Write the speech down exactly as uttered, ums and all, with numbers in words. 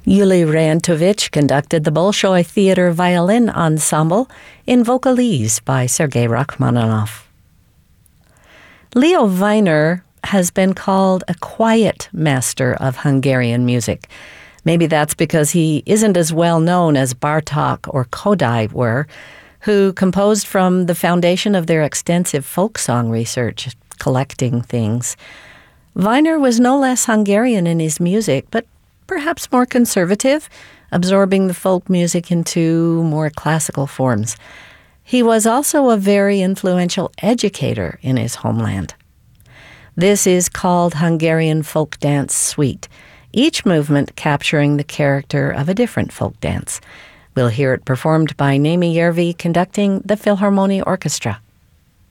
Yuli Rantovich conducted the Bolshoi Theater Violin Ensemble in Vocalise by Sergei Rachmaninoff. Leo Weiner has been called a quiet master of Hungarian music. Maybe that's because he isn't as well known as Bartók or Kodály were, who composed from the foundation of their extensive folk song research, collecting things. Weiner was no less Hungarian in his music, but perhaps more conservative, absorbing the folk music into more classical forms. He was also a very influential educator in his homeland. This is called Hungarian Folk Dance Suite, each movement capturing the character of a different folk dance. We'll hear it performed by Némi Järvi conducting the Philharmonia Orchestra.